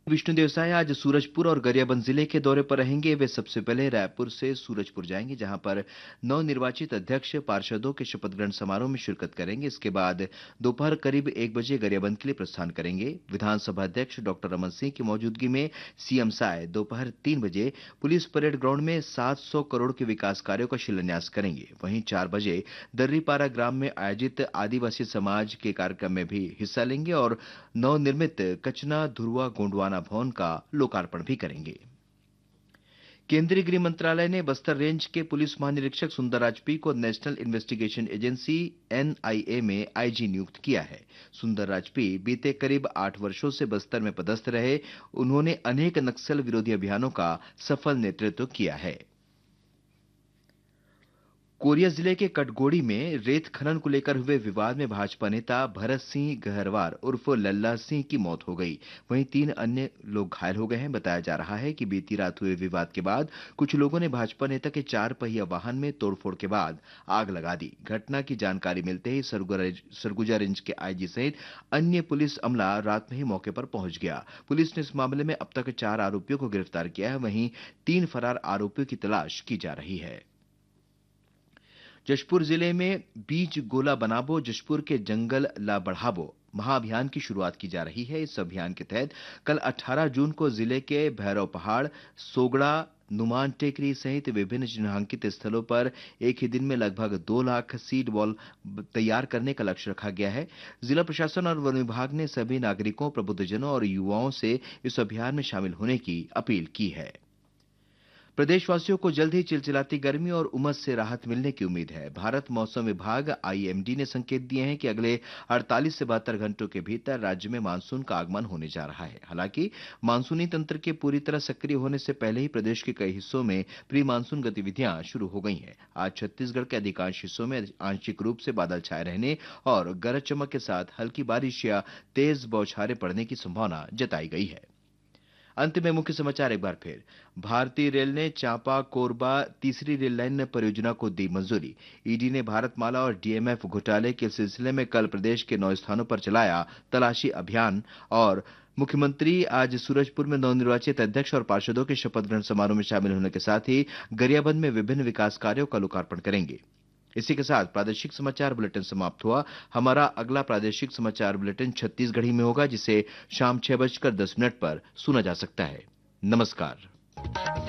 विष्णु देवसाय आज सूरजपुर और गरियाबंद जिले के दौरे पर रहेंगे। वे सबसे पहले रायपुर से सूरजपुर जाएंगे, जहां पर नवनिर्वाचित अध्यक्ष पार्षदों के शपथ ग्रहण समारोह में शिरकत करेंगे। इसके बाद दोपहर करीब 1 बजे गरियाबंद के लिए प्रस्थान करेंगे। विधानसभा अध्यक्ष डॉक्टर रमन सिंह की मौजूदगी में सीएम साय दोपहर 3 बजे पुलिस परेड ग्राउंड में 700 करोड़ के विकास कार्यों का शिलान्यास करेंगे। वहीं 4 बजे दर्रीपारा ग्राम में आयोजित आदिवासी समाज के कार्यक्रम में भी हिस्सा लेंगे और नवनिर्मित कचना धुरवा गोंडवाना भवन का लोकार्पण भी करेंगे। केंद्रीय गृह मंत्रालय ने बस्तर रेंज के पुलिस महानिरीक्षक सुंदरराज पी को नेशनल इन्वेस्टिगेशन एजेंसी एनआईए में आईजी नियुक्त किया है। सुंदरराज पी बीते करीब 8 वर्षों से बस्तर में पदस्थ रहे। उन्होंने अनेक नक्सल विरोधी अभियानों का सफल नेतृत्व किया है। कोरिया जिले के कटगोड़ी में रेत खनन को लेकर हुए विवाद में भाजपा नेता भरत सिंह गहरवार उर्फ लल्ला सिंह की मौत हो गई। वहीं 3 अन्य लोग घायल हो गए हैं। बताया जा रहा है कि बीती रात हुए विवाद के बाद कुछ लोगों ने भाजपा नेता के 4 पहिया वाहन में तोड़फोड़ के बाद आग लगा दी। घटना की जानकारी मिलते ही सरगुजा रेंज के आईजी सहित अन्य पुलिस अमला रात में ही मौके पर पहुंच गया। पुलिस ने इस मामले में अब तक 4 आरोपियों को गिरफ्तार किया है। वहीं 3 फरार आरोपियों की तलाश की जा रही है। जशपुर जिले में बीज गोला बनाबो, जशपुर के जंगल ला बढ़ाबो महाअभियान की शुरुआत की जा रही है। इस अभियान के तहत कल 18 जून को जिले के भैरव पहाड़, सोगड़ा, नुमान टेकरी सहित विभिन्न चिन्हांकित स्थलों पर एक ही दिन में लगभग 2 लाख सीड बॉल तैयार करने का लक्ष्य रखा गया है। जिला प्रशासन और वन विभाग ने सभी नागरिकों, प्रबुद्धजनों और युवाओं से इस अभियान में शामिल होने की अपील की है। प्रदेशवासियों को जल्द ही चिलचिलाती गर्मी और उमस से राहत मिलने की उम्मीद है। भारत मौसम विभाग आईएमडी ने संकेत दिए हैं कि अगले 48 से 72 घंटों के भीतर राज्य में मानसून का आगमन होने जा रहा है। हालांकि मानसूनी तंत्र के पूरी तरह सक्रिय होने से पहले ही प्रदेश के कई हिस्सों में प्री मानसून गतिविधियां शुरू हो गई हैं। आज छत्तीसगढ़ के अधिकांश हिस्सों में आंशिक रूप से बादल छाए रहने और गरज चमक के साथ हल्की बारिश या तेज बौछारें पड़ने की संभावना जताई गई है। अंत में मुख्य समाचार एक बार फिर। भारतीय रेल ने चांपा कोरबा तीसरी रेल लाइन परियोजना को दी मंजूरी। ईडी ने भारतमाला और डीएमएफ घोटाले के सिलसिले में कल प्रदेश के 9 स्थानों पर चलाया तलाशी अभियान। और मुख्यमंत्री आज सूरजपुर में नवनिर्वाचित अध्यक्ष और पार्षदों के शपथ ग्रहण समारोह में शामिल होने के साथ ही गरियाबंद में विभिन्न विकास कार्यों का लोकार्पण करेंगे। इसी के साथ प्रादेशिक समाचार बुलेटिन समाप्त हुआ। हमारा अगला प्रादेशिक समाचार बुलेटिन छत्तीसगढ़ी में होगा, जिसे शाम 6:10 पर सुना जा सकता है। नमस्कार।